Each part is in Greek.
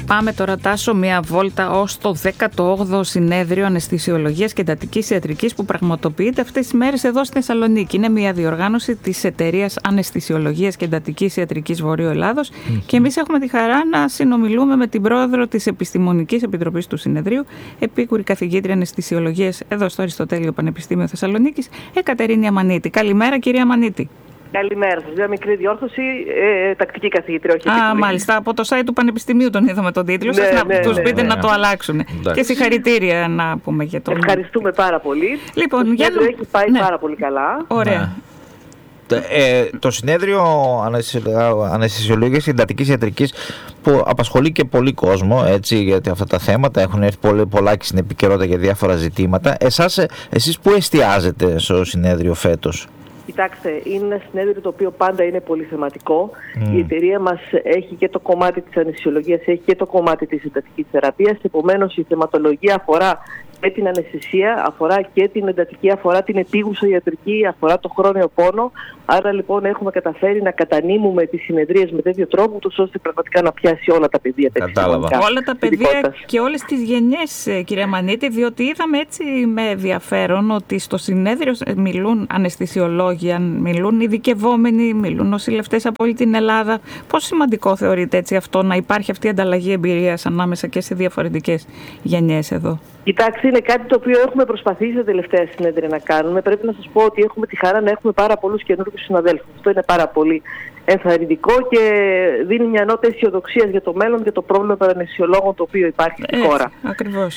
Πάμε τώρα, Τάσο, μια βόλτα ως το 18ο Συνέδριο Αναισθησιολογίας και Εντατικής Ιατρικής που πραγματοποιείται αυτές τις μέρες εδώ στη Θεσσαλονίκη. Είναι μια διοργάνωση της Εταιρείας Αναισθησιολογίας και Εντατικής Ιατρικής Βορείου Ελλάδος και εμείς έχουμε τη χαρά να συνομιλούμε με την πρόεδρο της Επιστημονικής Επιτροπής του Συνεδρίου, επίκουρη καθηγήτρια Αναισθησιολογίας εδώ στο Αριστοτέλειο Πανεπιστήμιο Θεσσαλονίκης, Εκατερίνη Αμανίτη. Καλημέρα, κυρία Αμανίτη. Καλημέρα σας. Μια μικρή διόρθωση, τακτική καθηγήτρια, όχι επίκουρη. Μάλιστα. Από το site του Πανεπιστημίου τον είδαμε τον τίτλο σας, να τους πείτε να το αλλάξουν. Και συγχαρητήρια να πούμε για τον... Ευχαριστούμε πάρα πολύ. Λοιπόν, το συνέδριο έχει πάει πάρα πολύ καλά. Ωραία. Το συνέδριο Αναισθησιολογίας και Εντατικής Ιατρικής που απασχολεί και πολύ κόσμο, έτσι, γιατί αυτά τα θέματα έχουν έρθει πολλά και στην επικαιρότητα για διάφορα ζητήματα. Εσείς πού εστιάζετε στο συνέδριο φέτος? Κοιτάξτε, είναι ένα συνέδριο το οποίο πάντα είναι πολύ θεματικό. Η εταιρεία μας έχει και το κομμάτι της αναισθησιολογίας, έχει και το κομμάτι της εντατικής θεραπείας. Επομένως, η θεματολογία αφορά και την αναισθησία, αφορά και την εντατική, αφορά την επίγουσα ιατρική, αφορά το χρόνιο πόνο. Άρα λοιπόν έχουμε καταφέρει να κατανείμουμε τις συνεδρίες με τέτοιο τρόπο, ώστε πραγματικά να πιάσει όλα τα πεδία. Όλα τα πεδία και όλες τις γενιές, κυρία Αμανίτη, διότι είδαμε έτσι με ενδιαφέρον ότι στο συνέδριο μιλούν αναισθησιολόγοι, μιλούν ειδικευόμενοι, μιλούν νοσηλευτές από όλη την Ελλάδα. Πόσο σημαντικό θεωρείτε έτσι αυτό, να υπάρχει αυτή η ανταλλαγή εμπειρίας ανάμεσα και σε διαφορετικές γενιές εδώ? Κοιτάξτε, είναι κάτι το οποίο έχουμε προσπαθήσει τα τελευταία συνέδρια να κάνουμε. Πρέπει να σας πω ότι έχουμε τη χαρά να έχουμε πάρα πολλούς καινούργιους συναδέλφους. Αυτό είναι πάρα πολύ ενθαρρυντικό και δίνει μια νότα αισιοδοξίας για το μέλλον και το πρόβλημα των αναισθησιολόγων το οποίο υπάρχει στη χώρα. Ακριβώς.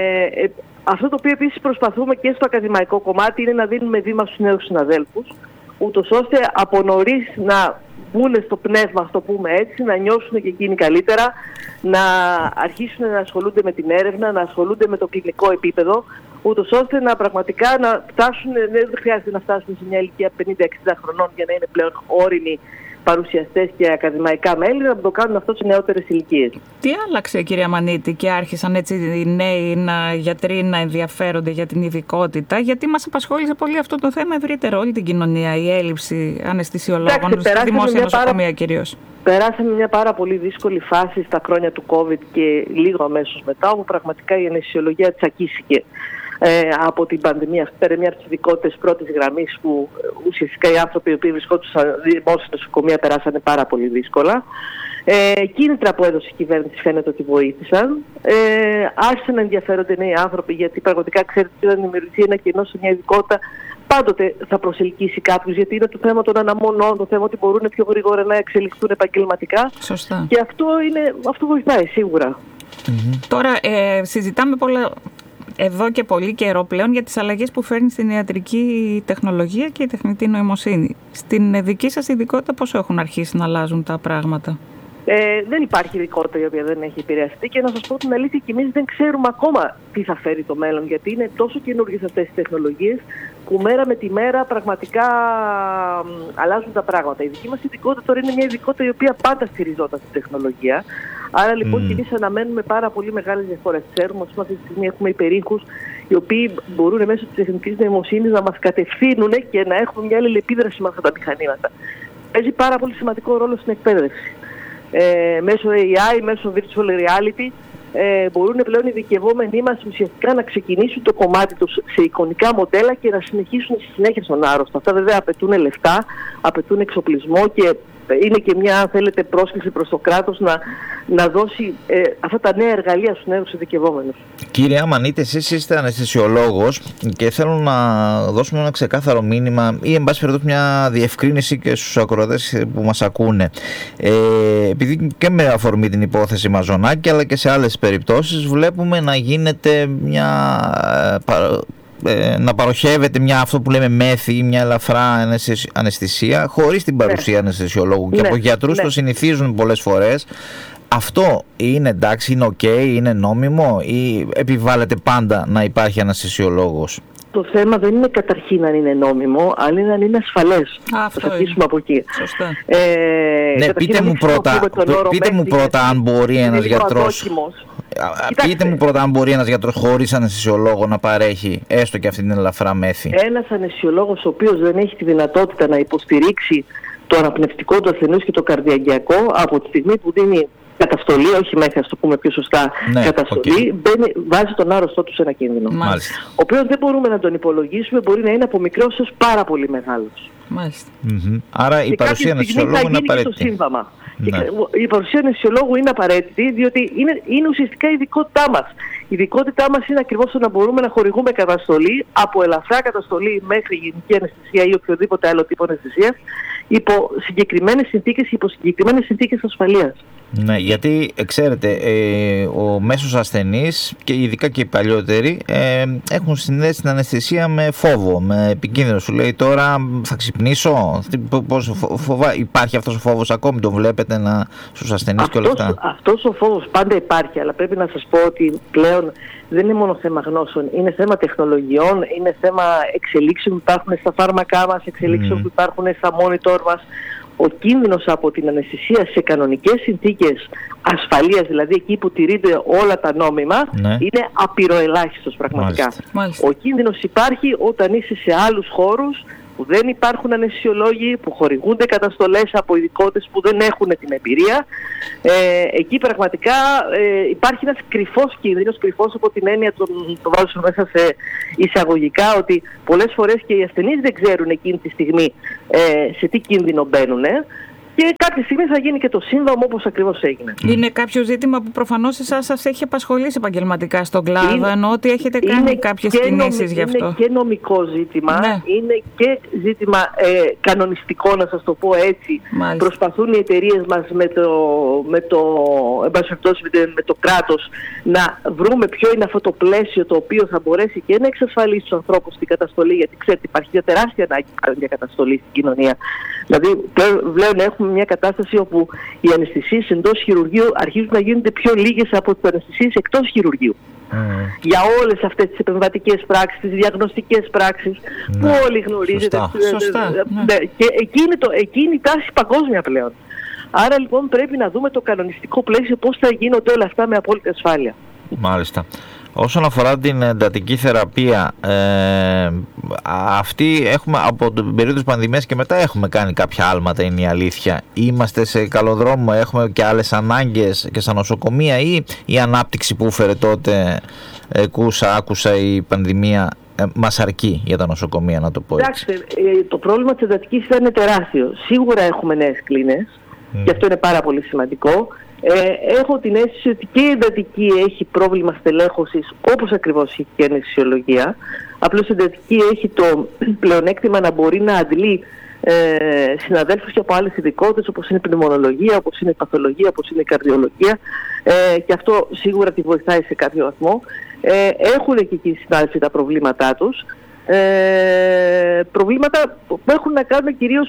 Αυτό το οποίο επίσης προσπαθούμε και στο ακαδημαϊκό κομμάτι είναι να δίνουμε βήμα στους νέους συναδέλφους, ούτως ώστε από νωρίς να μπουν στο πνεύμα, ας το πούμε έτσι, να νιώσουν και εκείνοι καλύτερα, να αρχίσουν να ασχολούνται με την έρευνα, να ασχολούνται με το κλινικό επίπεδο, ούτως ώστε να πραγματικά να φτάσουν, δεν χρειάζεται να φτάσουν σε μια ηλικία 50-60 χρονών για να είναι πλέον όριμοι παρουσιαστές και ακαδημαϊκά μέλη, να το κάνουν αυτό σε νεότερες ηλικίες. Τι άλλαξε, κυρία Αμανίτη, και άρχισαν έτσι οι νέοι γιατροί να ενδιαφέρονται για την ειδικότητα? Γιατί μας απασχόλησε πολύ αυτό το θέμα ευρύτερο, όλη την κοινωνία, η έλλειψη αναισθησιολόγων στη δημόσια νοσοκομεία κυρίως. Περάσαμε μια πάρα πολύ δύσκολη φάση στα χρόνια του COVID και λίγο αμέσως μετά, όπου πραγματικά η αναισθησιολογία τσακίστηκε από την πανδημία αυτή. Πέρα μια από τις ειδικότητες πρώτης γραμμής που ουσιαστικά οι άνθρωποι οι οποίοι βρισκόντουσαν στη δημόσια νοσοκομεία περάσανε πάρα πολύ δύσκολα. Κίνητρα που έδωσε η κυβέρνηση φαίνεται ότι βοήθησαν. Άρχισαν να ενδιαφέρονται νέοι άνθρωποι, γιατί πραγματικά ξέρετε ότι όταν δημιουργηθεί ένα κενό σε μια ειδικότητα, πάντοτε θα προσελκύσει κάποιους, γιατί είναι το θέμα των αναμονών, το θέμα ότι μπορούν πιο γρήγορα να εξελιχθούν επαγγελματικά. Σωστά. Και αυτό βοηθάει σίγουρα. Τώρα συζητάμε πολλά εδώ και πολύ καιρό πλέον για τις αλλαγές που φέρνει στην ιατρική τεχνολογία και η τεχνητή νοημοσύνη. Στην δική σας ειδικότητα πόσο έχουν αρχίσει να αλλάζουν τα πράγματα? Δεν υπάρχει ειδικότητα η οποία δεν έχει επηρεαστεί και να σας πω την αλήθεια, και εμείς δεν ξέρουμε ακόμα τι θα φέρει το μέλλον, γιατί είναι τόσο καινούργιες αυτές τις τεχνολογίες που μέρα με τη μέρα πραγματικά αλλάζουν τα πράγματα. Η δική μας ειδικότητα τώρα είναι μια ειδικότητα η οποία πάντα στηριζόταν στην τεχνολογία. Άρα λοιπόν και εμείς αναμένουμε πάρα πολύ μεγάλες διαφορές. Ξέρουμε ότι αυτή τη στιγμή έχουμε υπερήχους οι οποίοι μπορούν μέσω της τεχνητής νοημοσύνης να μας κατευθύνουν και να έχουμε μια αλληλεπίδραση με αυτά τα μηχανήματα. Παίζει πάρα πολύ σημαντικό ρόλο στην εκπαίδευση. Μέσω AI, μέσω virtual reality, μπορούν πλέον οι ειδικευόμενοι μας ουσιαστικά να ξεκινήσουν το κομμάτι τους σε εικονικά μοντέλα και να συνεχίσουν στη συνέχεια στον άρρωστο. Αυτά βέβαια απαιτούν λεφτά, απαιτούν εξοπλισμό και είναι και μια, αν θέλετε, πρόσκληση προς το κράτος να δώσει αυτά τα νέα εργαλεία στους νέους ειδικευόμενους. Κύριε Αμανίτη, εσείς είστε αναισθησιολόγος και θέλω να δώσουμε ένα ξεκάθαρο μήνυμα ή εν πάση περιπτώσει μια διευκρίνηση και στους ακροατές που μας ακούνε. Επειδή και με αφορμή την υπόθεση Μαζονάκη αλλά και σε άλλες περιπτώσεις βλέπουμε να γίνεται να παροχεύεται αυτό που λέμε μέθη, μια ελαφρά αναισθησία χωρίς την παρουσία αναισθησιολόγου και από γιατρούς το συνηθίζουν πολλές φορές. Αυτό είναι εντάξει, είναι ok, είναι νόμιμο ή επιβάλλεται πάντα να υπάρχει αναισθησιολόγος? Το θέμα δεν είναι καταρχήν αν είναι νόμιμο, αλλά είναι αν είναι ασφαλές. Θα αρχίσουμε από εκεί. Ναι, πείτε μου πρώτα αν μπορεί ένας γιατρός... Πείτε μου πρώτα αν μπορεί ένας γιατρός χωρίς αναισθησιολόγο να παρέχει έστω και αυτή την ελαφρά μέθη. Ένας αναισθησιολόγος ο οποίος δεν έχει τη δυνατότητα να υποστηρίξει το αναπνευστικό του ασθενούς και το καρδιαγγειακό, από τη στιγμή που δίνει καταστολή, όχι μέχρι, ας το πούμε πιο σωστά, καταστολή, βάζει τον άρρωστό του σε ένα κίνδυνο. Μάλιστα. Ο οποίος δεν μπορούμε να τον υπολογίσουμε, μπορεί να είναι από μικρός έως πάρα πολύ μεγάλος. Μάλιστα. Άρα η παρουσία αναισθησιολόγου είναι απαραίτητη. Ναι. Η παρουσία αναισθησιολόγου είναι απαραίτητη, διότι είναι ουσιαστικά η ειδικότητά μας. Η ειδικότητά μας είναι ακριβώς το να μπορούμε να χορηγούμε καταστολή, από ελαφρά καταστολή μέχρι γενική αναισθησία ή οποιοδήποτε άλλο τύπο αναισθησίας, υπό συγκεκριμένες συνθήκες, υπό συγκεκριμένες συνθήκες ασφαλείας. Ναι, γιατί ξέρετε, ο μέσος ασθενής και ειδικά και οι παλιότεροι έχουν συνδέσει την αναισθησία με φόβο, με επικίνδυνο. Σου λέει τώρα θα ξυπνήσω, υπάρχει αυτός ο φόβος ακόμη, τον βλέπετε στους ασθενείς και όλα αυτά? Αυτός ο φόβος πάντα υπάρχει, αλλά πρέπει να σας πω ότι πλέον δεν είναι μόνο θέμα γνώσεων, είναι θέμα τεχνολογιών, είναι θέμα εξελίξεων που υπάρχουν στα φάρμακά μας, εξελίξεων που υπάρχουν στα monitor μας. Ο κίνδυνος από την αναισθησία σε κανονικές συνθήκες ασφαλείας, δηλαδή εκεί που τηρείται όλα τα νόμιμα, είναι απειροελάχιστος πραγματικά. Μάλιστα. Ο κίνδυνος υπάρχει όταν είσαι σε άλλους χώρους που δεν υπάρχουν αναισθησιολόγοι, που χορηγούνται καταστολές από ειδικότητες που δεν έχουν την εμπειρία. Εκεί πραγματικά υπάρχει ένας κρυφός κίνδυνος, κρυφός από την έννοια, το βάζω μέσα σε εισαγωγικά, ότι πολλές φορές και οι ασθενείς δεν ξέρουν εκείνη τη στιγμή σε τι κίνδυνο μπαίνουν. Και κάποια στιγμή θα γίνει και το σύμβαμο, όπως ακριβώς έγινε. Είναι κάποιο ζήτημα που προφανώς εσάς σας έχει απασχολήσει επαγγελματικά στον κλάδο, ενώ ότι έχετε κάνει κάποιες κινήσεις γι' αυτό. Είναι και νομικό ζήτημα, είναι και ζήτημα κανονιστικό, να σας το πω έτσι. Μάλιστα. Προσπαθούν οι εταιρείες μας με το κράτος να βρούμε ποιο είναι αυτό το πλαίσιο το οποίο θα μπορέσει και να εξασφαλίσει τους ανθρώπους την καταστολή, γιατί ξέρετε υπάρχει μια τεράστια ανάγκη για καταστολή στην κοινωνία. Δηλαδή πλέον έχουμε μια κατάσταση όπου οι αναισθησίες εντός χειρουργείου αρχίζουν να γίνονται πιο λίγες από τις αναισθησίες εκτός χειρουργείου. Για όλες αυτές τις επεμβατικές πράξεις, τις διαγνωστικές πράξεις που όλοι γνωρίζετε. Σωστά. Και εκεί είναι η τάση παγκόσμια πλέον. Άρα λοιπόν πρέπει να δούμε το κανονιστικό πλαίσιο, πώς θα γίνονται όλα αυτά με απόλυτη ασφάλεια. Μάλιστα. Όσον αφορά την εντατική θεραπεία, αυτή έχουμε από την περίοδο της πανδημίας και μετά έχουμε κάνει κάποια άλματα, είναι η αλήθεια. Είμαστε σε καλό δρόμο, έχουμε και άλλες ανάγκες και στα νοσοκομεία, ή η ανάπτυξη που έφερε τότε άκουσα η πανδημία μας αρκεί για τα νοσοκομεία, να το πω έτσι? Εντάξει, το πρόβλημα της εντατικής ήταν τεράστιο. Σίγουρα έχουμε νέες κλίνες και αυτό είναι πάρα πολύ σημαντικό. Έχω την αίσθηση ότι και η εντατική έχει πρόβλημα στελέχωσης, όπως ακριβώς έχει και η αναισθησιολογία. Απλώς η εντατική έχει το πλεονέκτημα να μπορεί να αντλεί συναδέλφους και από άλλες ειδικότητες, όπως είναι η πνευμονολογία, όπως είναι η παθολογία, όπως είναι η καρδιολογία, και αυτό σίγουρα τη βοηθάει σε κάποιο βαθμό. Έχουν και εκεί οι συνάδελφοι τα προβλήματά τους. Προβλήματα που έχουν να κάνουν κυρίως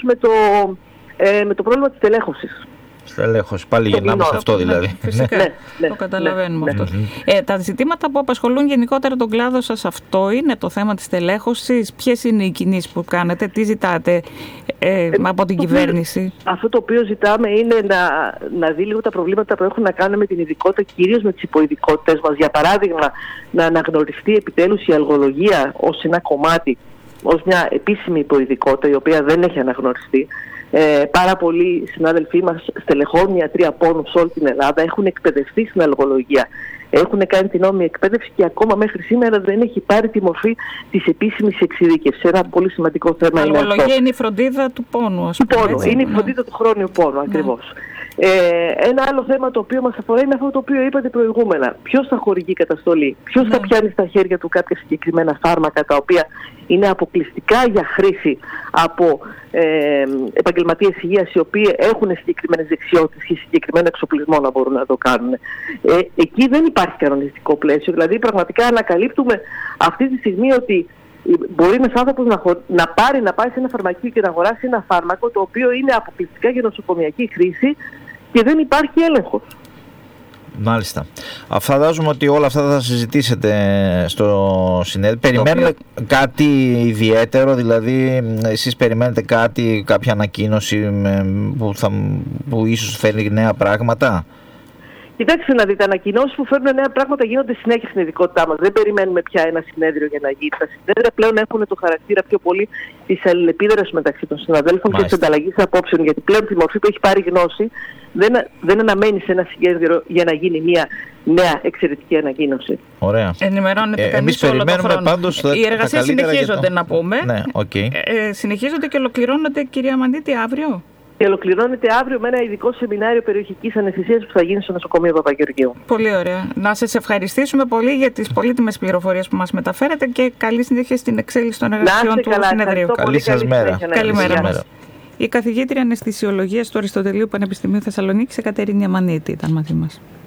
με το πρόβλημα της στελέχωσης. Στελέχος, πάλι γυρνάμε σε αυτό δηλαδή. Φυσικά, το καταλαβαίνουμε αυτό. Τα ζητήματα που απασχολούν γενικότερα τον κλάδο σας, αυτό είναι το θέμα της στελέχωσης? Ποιες είναι οι κινήσεις που κάνετε, τι ζητάτε από την κυβέρνηση? Αυτό το οποίο ζητάμε είναι να δει λίγο τα προβλήματα που έχουν να κάνουν με την ειδικότητα, κυρίως με τις υποειδικότητες μας. Για παράδειγμα, να αναγνωριστεί επιτέλους η αλγολογία ως ένα κομμάτι, ως μια επίσημη υποειδικότητα, η οποία δεν έχει αναγνωριστεί. Πάρα πολλοί συνάδελφοί μας, στελεχών ιατροί πόνου σε όλη την Ελλάδα, έχουν εκπαιδευτεί στην αλγολογία. Έχουν κάνει την νόμιμη εκπαίδευση και ακόμα μέχρι σήμερα δεν έχει πάρει τη μορφή της επίσημης εξειδίκευσης. Ένα πολύ σημαντικό θέμα είναι αυτό. Η αλγολογία είναι η φροντίδα του πόνου, ας πούμε. Είναι η φροντίδα του χρόνιου πόνου, ακριβώς. Ένα άλλο θέμα το οποίο μας αφορά είναι αυτό το οποίο είπατε προηγούμενα. Ποιος θα χορηγεί καταστολή, ποιος θα πιάνει στα χέρια του κάποια συγκεκριμένα φάρμακα τα οποία είναι αποκλειστικά για χρήση από επαγγελματίες υγείας, οι οποίοι έχουν συγκεκριμένες δεξιότητες και συγκεκριμένο εξοπλισμό να μπορούν να το κάνουν. Εκεί δεν υπάρχει κανονιστικό πλαίσιο. Δηλαδή πραγματικά ανακαλύπτουμε αυτή τη στιγμή ότι μπορεί ένας άνθρωπος να πάει σε ένα φαρμακείο και να αγοράσει ένα φάρμακο το οποίο είναι αποκλειστικά για νοσοκομιακή χρήση και δεν υπάρχει έλεγχος. Μάλιστα. Φαντάζομαι ότι όλα αυτά θα συζητήσετε στο συνέδριο. Περιμένετε κάτι ιδιαίτερο, δηλαδή εσείς περιμένετε κάποια ανακοίνωση που ίσως φέρει νέα πράγματα? Κοιτάξτε να δείτε, ανακοινώσεις που φέρνουν νέα πράγματα γίνονται συνέχεια στην ειδικότητά μας. Δεν περιμένουμε πια ένα συνέδριο για να γίνει. Τα συνέδρια πλέον έχουν το χαρακτήρα πιο πολύ της αλληλεπίδρασης μεταξύ των συναδέλφων και της ανταλλαγής απόψεων. Γιατί πλέον τη μορφή που έχει πάρει γνώση δεν αναμένει σε ένα συνέδριο για να γίνει μια νέα εξαιρετική ανακοίνωση. Ωραία. Ενημερώνεται κανείς όλο τον χρόνο. Πάντως, οι εργασίες συνεχίζονται, να πούμε. Ναι, okay. Συνεχίζονται και ολοκληρώνονται, κυρία Μανίτη, αύριο. Και ολοκληρώνεται αύριο με ένα ειδικό σεμινάριο περιοχικής αναισθησίας που θα γίνει στο νοσοκομείο Παπαγεωργίου. Πολύ ωραία. Να σας ευχαριστήσουμε πολύ για τις πολύτιμες πληροφορίες που μας μεταφέρετε και καλή συνέχεια στην εξέλιξη των εργασιών του συνεδρίου. Καλή σας μέρα. Καλημέρα μας. Η καθηγήτρια αναισθησιολογίας του Αριστοτελείου Πανεπιστημίου Θεσσαλονίκης, Εκατερίνη Μανίτη, ήταν μαζί μας.